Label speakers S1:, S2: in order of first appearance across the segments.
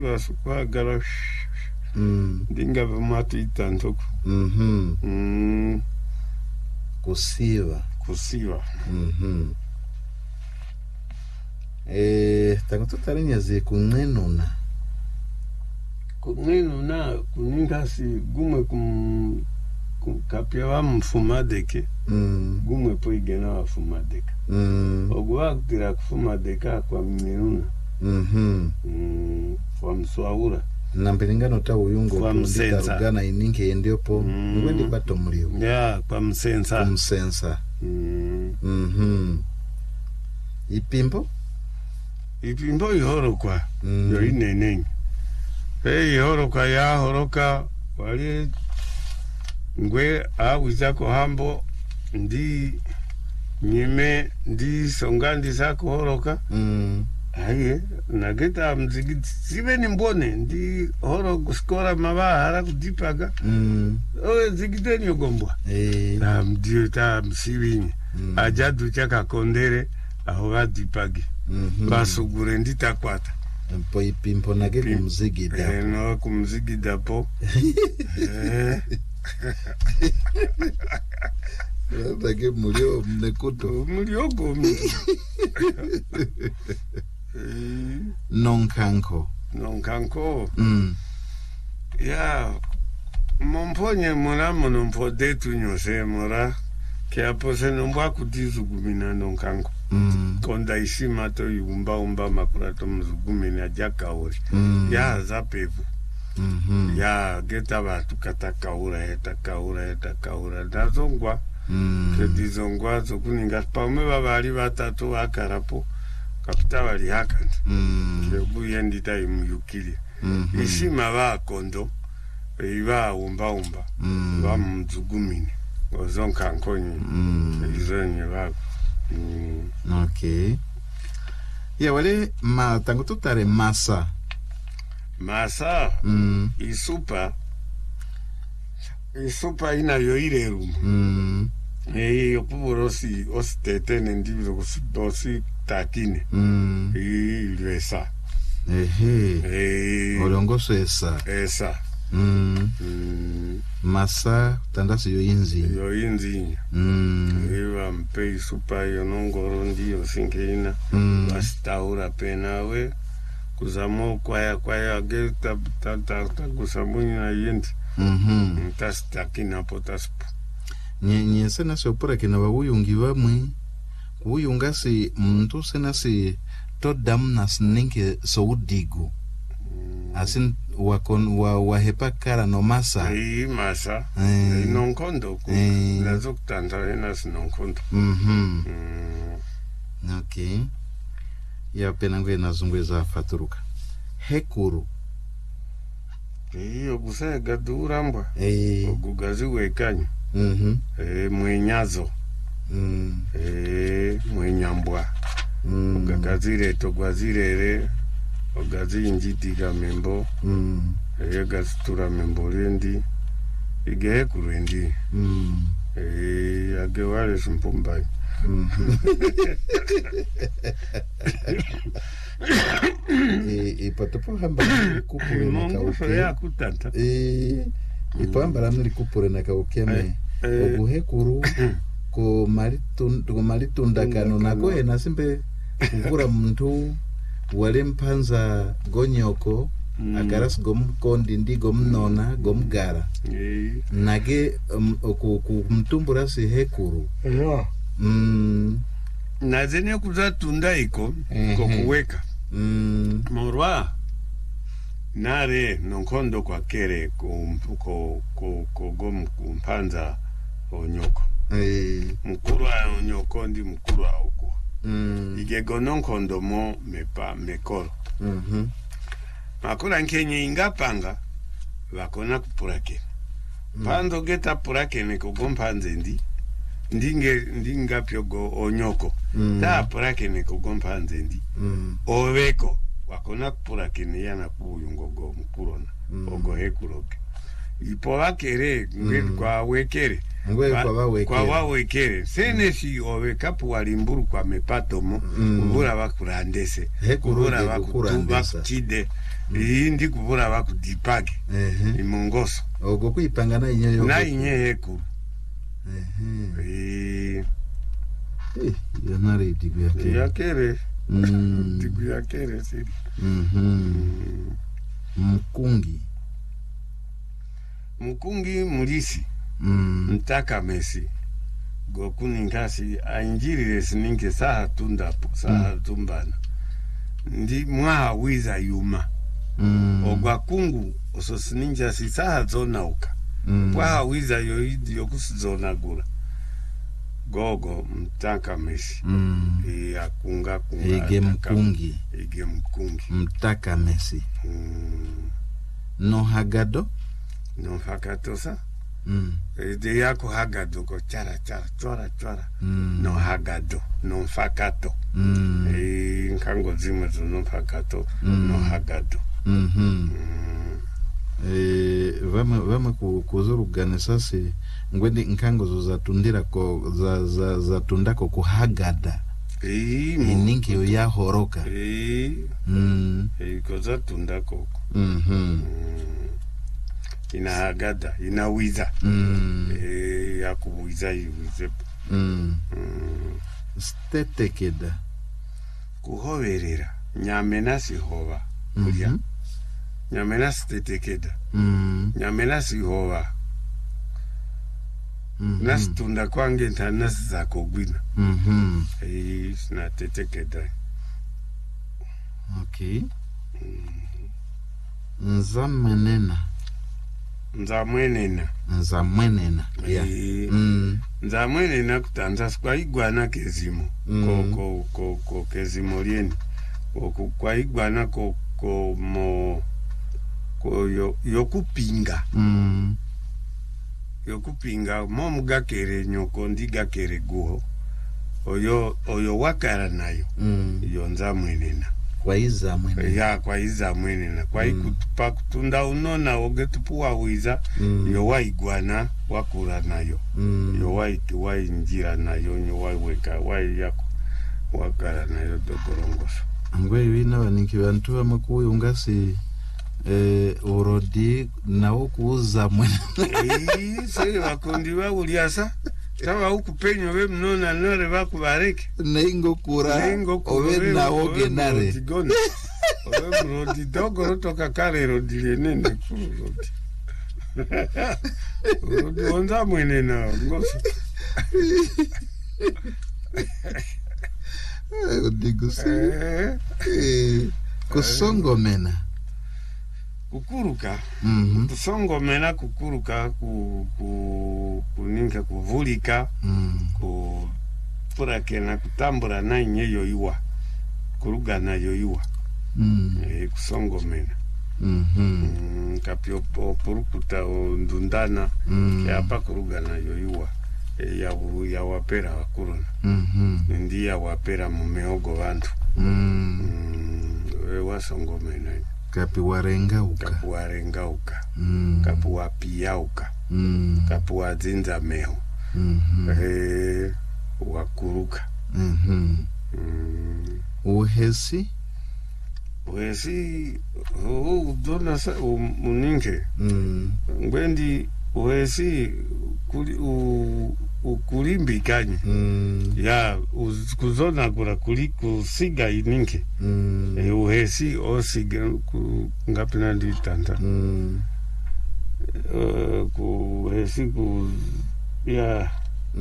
S1: Kwa gala dinga vumatu itantoko.
S2: Kusiwa. Tangutu tarinya zi kunenuna.
S1: Kunenuna kuningasi gumwe kapia wa mfumadeke. Gumwe po igena wa fumadeka. Ogwa kutira kufumadeka kwa mmenuna. Kwa mswaura.
S2: Nampelingano ta uyungo kundita rugana ininke endiopo. Mwendi bato mlio.
S1: Ya, kwa msensa.
S2: Kumsensa. Ipimbo?
S1: Ipimbo ihorokwa. Yo ineneng. Ihorokwa ya horoka. Wali ngwe awizako hambo. Ndi nyime. Ndi songandi sako horoka. Aye, nageta mzigiti. Sibe ni mbone. Ndi horo kuskora mabahara kudipaga. Owe zigiteni yogombwa. Mdiyo ta msiwinyi. Ajadu chaka kondere. Ahoga dipagi. Basugure ndita kwata.
S2: Mpo ipimpo nage kumzigida.
S1: No, kumzigida po.
S2: Nage mulio mnekuto.
S1: Mulio gomi.
S2: Nonkanko.
S1: Ya. Momponye mura monompo detu nyose mura. Kia pose nombwa kutizugumina nonkanko. Konda ishima to umba makurato mzugumina jaka ori. Ya zapevu. Ya geta batu kata kaura. Dazongwa. Kedizongwa zokuninga. Paume babali batatu wakarapo. Kapita wali hakandi. Kebu yendita imuyukili. Ishima wa kondo. Iwa umba. Wa mzugumini. Ozonka nkonyi. Izonye wako.
S2: Okay. Ya wale tangutu tare masa.
S1: Masa. Isupa ina yoire rumu. Yopuburo ositete ndibizo osi takine. Ilwesa.
S2: Olongoso esa. Masa tandasi yo inzi.
S1: Iwa mpe isupa yonongoro ndiyo sinkeina. Wasitaura penawe. Kuzamo kwaya geta kusamunyi na yendi. Tastakina potaspo.
S2: Nye sena sopura kina wawuyungi wamwe. Wuyungasi mtu sena si todam nas ninke soudigu. Asin wahepa kara no masa.
S1: Masa. Nonkondo. Lazuk tantarenas nonkondo.
S2: Okay. Ya penangwe nazungweza faturuka. Hekuru.
S1: Oguse gaduramba. Ogugazi wekanyo. Mwenyazo. Mwenyambwa. Ogagazire togwazirere. Ogazi injitiga membo. Gazitura membo rendi. Igehe kurendi. Agewale sumpumbai.
S2: Ipatopo hamba kupure na kauke.
S1: Ya kutanta.
S2: Ipo hamba ramni kupure na kaukeme. Oguhekuru ko maritunda kano nako enasimbe kuvura muntu wale mpanza gonyoko agaras gomkondi ndi gomnona gomgara. Nage kumtumbura si hekuru.
S1: Nazene kuza tunda iko kuweka. Morwa nare nonkondo kwa kere kumpanza onyoko. Mkuru wa onyoko ndi mkuru wa uko. Igego nonkondo mo mekoro. Makula nkenye ingapanga wakona kupurake. Pando geta purake nekogompanze ndi. Ndinga pyogo onyoko. Ta purake nekogompanze ndi. Oveko wakona kupurake ne yana kuyungogo mkurona. Ogo hekuroke. Ipo wakere kwa wekere.
S2: ngwe
S1: kwa wawekere sene si ovekapu walimburu kwa mepatomo kubura bakurandese kubura bakutide indi kubura bakudipage imongoso
S2: ogo kuipanga na inyeyo
S1: na inyeyeku
S2: yanare digu
S1: yakere digu yakere siri Mkungi mulisi mtaka mesi gokuni nkasi anjirire sininke saha tundapo saha tumbana ndi mwaha wiza yuma ogwa kungu oso sininja si saha zonauka mwaha wiza yoidi yokusizona gula gogo mtaka mesi akunga
S2: ege mkungi mtaka mesi no hagado
S1: no hagado sa de yako hagado ko chara no hagado no fakato nkango zima zo no fakato no hagado
S2: vama kuzurugana sasi ngwendi nkango zo zatundira ko zatundako kuhagada ininki yo ya horoka
S1: ko zatundako inahagada inawiza ya kuwiza iwize
S2: stetekeda
S1: kuhoverera nyamena sihova kulya nyamena stetekeda nyamena sihova nasitunda kwange ntanasi zako gwina sinatetekeda
S2: okay nzamwenena yeah
S1: nzamwenena kutanza kwa igwana kezimo ko kezimo lieni kwa igwana ko mo ko yokupinga yokupinga momugakere nyoko ndigakere guho oyo wakara nayo iyo nzamwenena
S2: kwa iza
S1: mwenena kwa ikutupa kutunda unona ogetupuwa wiza yo waigwana wakura nayo yo wainjira nayo yo waiweka yako wakara nayo dogorongoso
S2: angwe wina waninki bantu bamakuyo ngasi urodi nawo kuuza mwenena
S1: se bakundi bawulyasa tawa ukupenyo we mnona nore bakubareke
S2: nengo kura owe nawo genare
S1: owe rodi dogo toka kare rodi lenene rodi onza mwenena ngosi
S2: odigusi kusongomena
S1: kukuruka kusongomena kukuruka kuninka kuvulika kupurakena kutambura na inyeyo iwa kuruga nayo iwa kusongomena kapyo purukuta ndundana yapa kuruga nayo iwa ya wapera wakuruna ndi ya wapera mumeogo bantu wasongomena
S2: kapiwarengauka
S1: kapuwapiyauka kapuwadzinza meho wakuruka
S2: uhesi
S1: udona uninke ngwendi uhesi ukulimbikanye ya kuzona kura kusiga ininke uhesi osiga ngapina nditanda kuhesi ya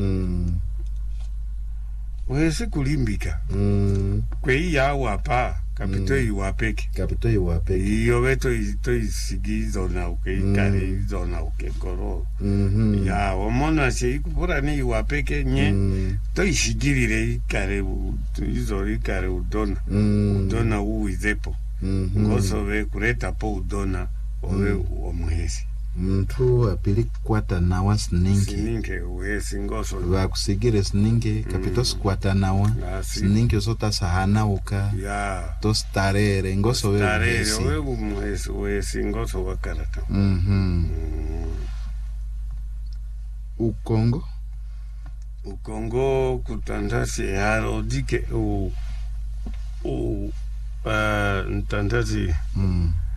S1: uhesi kulimbika kwei ya wapa kapito iwapeke iyo beto isigizo na ukeikare izo na ukekoro ya omona se ikupura ni iwapeke nye to isigirire ikare izo ikare udona uizepo ngoso be kureta po udona owe omuhesi
S2: mtu apili kwata nawa
S1: sininke uhesi ngoso
S2: bakusigire sininke kapito skwata nawa sininke osota sahana uka to starere ngoso we
S1: umuhesi ngoso wakarata
S2: O Congo
S1: kutandasi harodike o ntandasi